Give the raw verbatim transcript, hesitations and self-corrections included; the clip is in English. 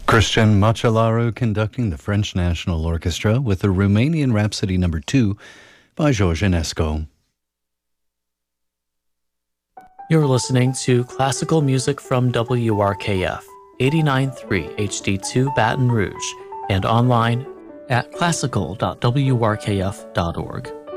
Christian Machalaru conducting the French National Orchestra with the Romanian Rhapsody number two by George Enescu. You're listening to classical music from W R K F, eighty-nine point three H D two Baton Rouge, and online at classical dot w r k f dot org.